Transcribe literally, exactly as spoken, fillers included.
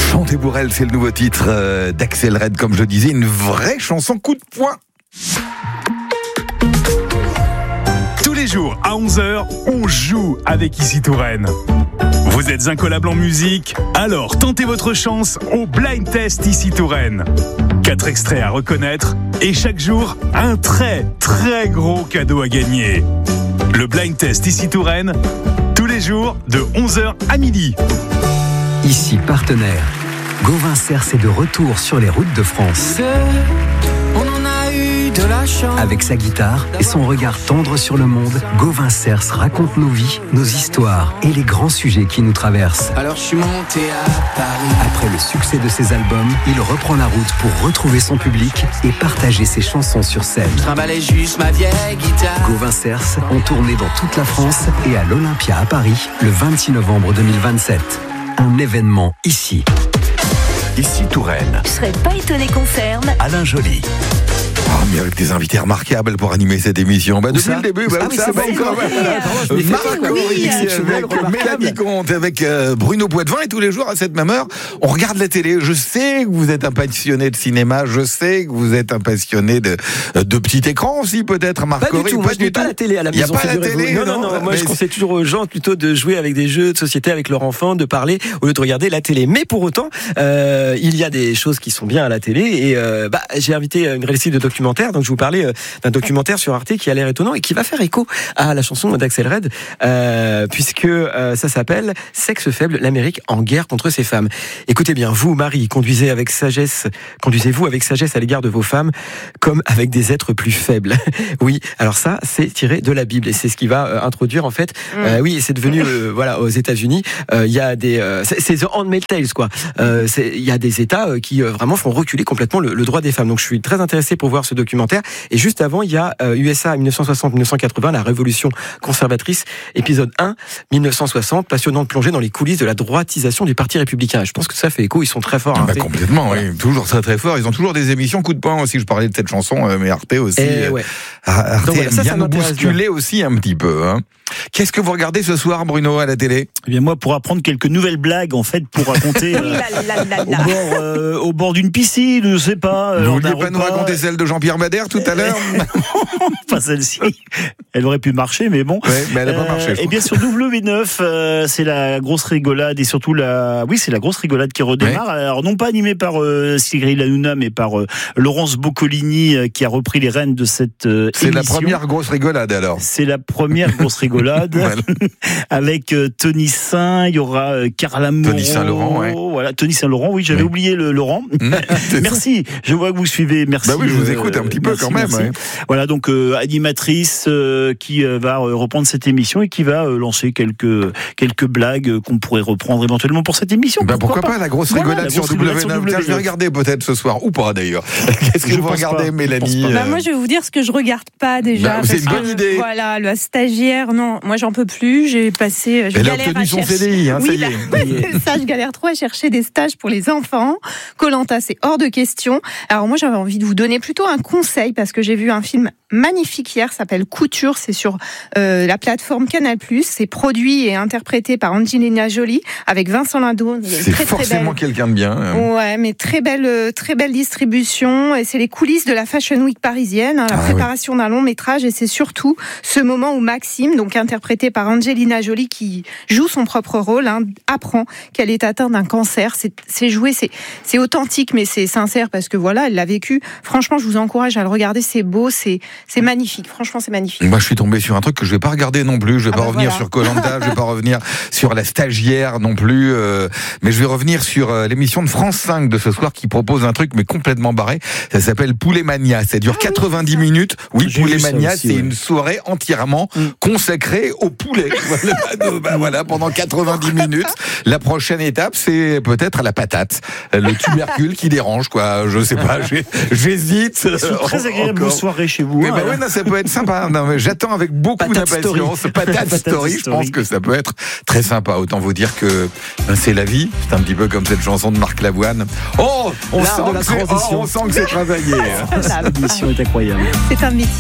Chantez pour elle, c'est le nouveau titre euh, d'Axel Red, comme je le disais, une vraie chanson coup de poing. Tous les jours à onze heures, on joue avec Ici Touraine. Vous êtes incollable en musique? Alors tentez votre chance au Blind Test Ici Touraine. Quatre extraits à reconnaître et chaque jour, un très très gros cadeau à gagner. Le Blind Test Ici Touraine, tous les jours de onze heures à midi. Ici partenaire, Gauvin Cers est de retour sur les routes de France. On en a eu de la chance. Avec sa guitare et son regard tendre sur le monde, Gauvin Cers raconte nos vies, nos histoires et les grands sujets qui nous traversent. Alors je suis monté à Paris. Après le succès de ses albums, il reprend la route pour retrouver son public et partager ses chansons sur scène. Je trimballais juste ma vieille guitare. Gauvin Cers ont tourné dans toute la France et à l'Olympia à Paris le vingt-six novembre deux mille vingt-sept. Un événement ici. Ici Touraine. Je serais pas étonné qu'on ferme. Alain Joly. Ah, mais avec des invités remarquables pour animer cette émission. Bah, depuis ça le début, bah, ah, où oui, ça c'est va vrai, encore. je m'ai fait Marc pas, oui, Aurélien, exceptionnel, avec remarquable. Mélanie Comte, avec euh, Bruno Poitvin, et tous les jours à cette même heure, on regarde la télé. Je sais que vous êtes un passionné de cinéma, je sais que vous êtes un passionné de, de petit écran aussi, peut-être, Marc Pas du Aurélien. tout, moi je n'ai pas la télé à la Il y a maison. pas la figurez-vous. télé, non, non, non, non, moi mais je c'est- conseille toujours aux gens plutôt de jouer avec des jeux de société avec leur enfant, de parler au lieu de regarder la télé. Mais pour autant, euh, il y a des choses qui sont bien à la télé et euh, bah, j'ai invité une récite de documentaire, donc je vous parlais euh, d'un documentaire sur Arte qui a l'air étonnant et qui va faire écho à la chanson d'Axel Red, euh, puisque euh, ça s'appelle Sexe faible, l'Amérique en guerre contre ses femmes. Écoutez bien, vous, Marie, conduisez avec sagesse, conduisez-vous avec sagesse à l'égard de vos femmes, comme avec des êtres plus faibles. Oui, alors ça, c'est tiré de la Bible et c'est ce qui va euh, introduire en fait. Euh, oui, c'est devenu euh, voilà aux États-Unis, il euh, y a des, euh, c'est, c'est The Handmaid's Tale quoi. Euh, Il y a des États euh, qui euh, vraiment font reculer complètement le, le droit des femmes. Donc je suis très intéressé pour voir ce documentaire. Et juste avant, il y a euh, U S A dix-neuf cent soixante à dix-neuf cent quatre-vingts, la révolution conservatrice, épisode un, dix-neuf cent soixante, passionnante plongée dans les coulisses de la droitisation du Parti républicain. Je pense que ça fait écho, ils sont très forts. Ah bah, Arte. complètement, oui. Toujours très très fort. Ils ont toujours des émissions coup de poing aussi. Je parlais de cette chanson, euh, mais Arte aussi. Et euh, ouais. Arte Donc voilà, aime ça, bien ça nous m'intéresse bousculer aussi un petit peu. Hein. Qu'est-ce que vous regardez ce soir, Bruno, à la télé? Eh bien moi, pour apprendre quelques nouvelles blagues, en fait, pour raconter euh, au bord, euh, au bord d'une piscine, je sais pas. euh, Vous lors vouliez d'un pas nous repas. raconter celle de Jean-Pierre Madère tout à l'heure? Pas celle-ci. Elle aurait pu marcher, mais bon. Ouais, mais elle a pas Euh, marché. je Eh crois. bien sur W neuf, euh, c'est la grosse rigolade et surtout la, oui, c'est la grosse rigolade qui redémarre. Alors non pas animée par euh, Cyril Hanouna, mais par euh, Laurence Boccolini euh, qui a repris les rênes de cette euh, C'est la émission. première grosse rigolade alors. C'est la première grosse rigolade. Voilà. Avec euh, Tony Saint, il y aura euh, Carla Moreau. Tony Saint-Laurent, ouais. Voilà, Tony Saint-Laurent, oui, j'avais Oui. oublié le Laurent. C'est Merci, je vois que vous suivez, merci. Bah oui, je vous euh, écoute un petit peu merci, quand même. merci. Ouais. Voilà, donc euh, animatrice euh, qui euh, va euh, reprendre cette émission et qui va euh, lancer quelques, quelques blagues euh, qu'on pourrait reprendre éventuellement pour cette émission. Bah pourquoi pas, la grosse Voilà, rigolade la sur grosse rigolade W neuf. sur Tiens, je vais W neuf. regarder peut-être ce soir, ou pas d'ailleurs. Qu'est-ce que Je vous pense regardez, pas, je Mélanie? pense pas. Bah, moi, je vais vous dire ce que je regarde pas déjà. Bah, c'est parce une bonne que, idée. Voilà, la stagiaire, non, moi j'en peux plus. J'ai passé. Je Elle a galère obtenu à son chercher- C D I, hein, ça oui, y bah, est. oui, c'est ça, je galère trop à chercher des stages pour les enfants. Koh-Lanta, c'est hors de question. Alors moi, j'avais envie de vous donner plutôt un conseil parce que j'ai vu un film magnifique hier, s'appelle Couture. C'est sur euh, la plateforme Canal plus. C'est produit et interprété par Angelina Jolie avec Vincent Lindon. Il y a une C'est très, très forcément belle- quelqu'un de bien. hein. Ouais, mais très belle, euh, très belle distribution. Et c'est les coulisses de la Fashion Week parisienne, hein, la Ah, préparation d'un long métrage. Et c'est surtout ce moment où Maxime, donc interprété par Angelina Jolie, qui joue son propre rôle, hein, apprend qu'elle est atteinte d'un cancer. C'est, c'est joué, c'est, c'est authentique, mais c'est sincère parce que voilà, elle l'a vécu. Franchement, je vous encourage à le regarder. C'est beau, c'est, c'est magnifique. Franchement, c'est magnifique. Moi, je suis tombé sur un truc que je vais pas regarder non plus. Je vais Ah pas bah revenir voilà. sur Koh-Lanta, je vais pas revenir sur la stagiaire non plus. euh, mais je vais revenir sur euh, l'émission de France cinq de ce soir qui propose un truc mais complètement barré. Ça s'appelle Poulet Mania. Ça dure quatre-vingt-dix minutes. Oui, J'ai Poulet vu ça Mania, aussi, c'est ouais. une soirée entièrement Mm. consacrée au poulet. Voilà, bah, voilà, pendant quatre-vingt-dix minutes. La prochaine étape, c'est peut-être la patate, le tubercule qui dérange, quoi. Je sais pas. j'ai- J'hésite. C'est une très agréable Encore. soirée chez vous. Mais hein. bah ouais, non, ça peut être sympa. Non, mais j'attends avec beaucoup Patate d'impatience. Patate Patate Story, je Story. pense que ça peut être très sympa. Autant vous dire que ben, c'est la vie. C'est un petit peu comme cette chanson de Marc Lavoine. Oh, on, L'art sent de la que c'est- oh, transition. on sent que c'est travaillé. hein. Cette émission est incroyable. C'est un métier.